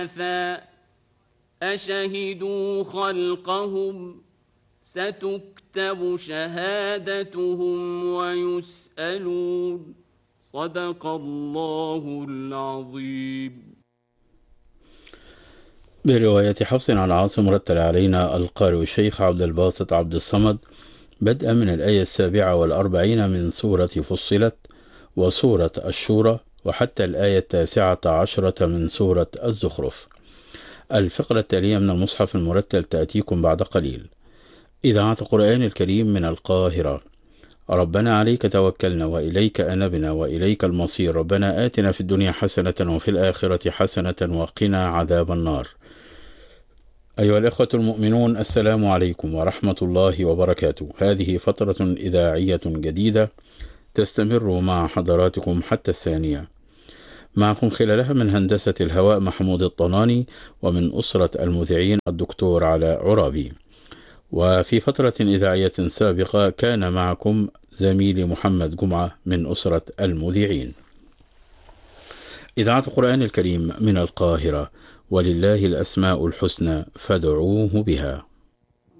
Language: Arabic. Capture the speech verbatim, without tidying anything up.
أشهدوا خلقهم ستكتب شهادتهم ويسألون. صدق الله العظيم. برواية حفص عن عاصم رتل علينا القارئ الشيخ عبد الباسط عبد الصمد بدءا من الآية السابعة والأربعين من سورة فصلت وسورة الشورى وحتى الآية التاسعة عشرة من سورة الزخرف. الفقرة التالية من المصحف المرتل تأتيكم بعد قليل. إذاعة القرآن الكريم من القاهرة. ربنا عليك توكلنا وإليك أنبنا وإليك المصير. ربنا آتنا في الدنيا حسنة وفي الآخرة حسنة وقنا عذاب النار. أيها الإخوة المؤمنون، السلام عليكم ورحمة الله وبركاته. هذه فترة إذاعية جديدة تستمر مع حضراتكم حتى الثانية. معكم خلالها من هندسة الهواء محمود الطناني، ومن أسرة المذيعين الدكتور علاء عرابي. وفي فترة إذاعية سابقة كان معكم زميلي محمد جمعة من أسرة المذيعين. إذاعة القرآن الكريم من القاهرة، ولله الأسماء الحسنى فادعوه بها.